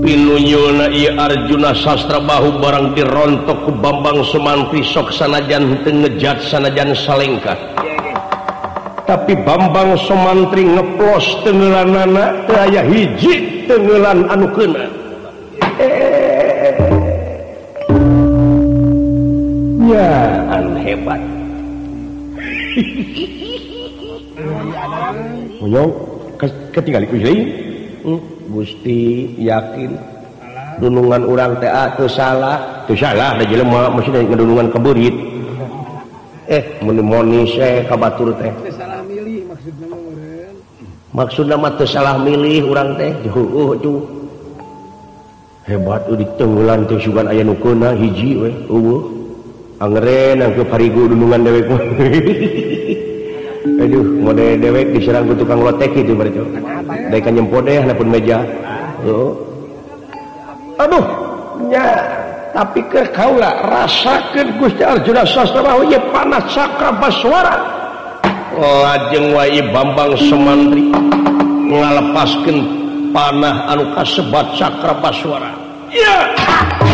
pinunyulna ieu Arjuna sastra bahu barang dirontok ku Bambang Sumantri sok sanajan teu ngejat sanajan salengkat. Tapi Bambang Sumantri ngeplos tengeulanana teu aya hiji tengeulan anu keuna. Ya, hebat. Monyong ketinggali ku deui. Gusti yakin dunungan urang teh teu salah da jelema maksudna ngedunungan ka beurit. Mun moni se ka batur teh. Teu salah milih maksudna mah meureun. Maksudna mah teu salah milih urang teh. Heueuh tuh. Hebat di tenggelan teh sugan aya nu keuna hiji we. Eueuh. Angeren angke parigu dunungan dewek. Aduh, mode dewek diserang ku tukang lotek itu berarti. Dai ka nyempodeh napun meja. Aduh, nya tapi ke kaula rasakeun Gusti Arjuna Sastra ieu panas Cakrabaswara. Lajeng wae Bambang Sumantri ngalepaskeun panah anu kasebat Cakrabaswara. Ya.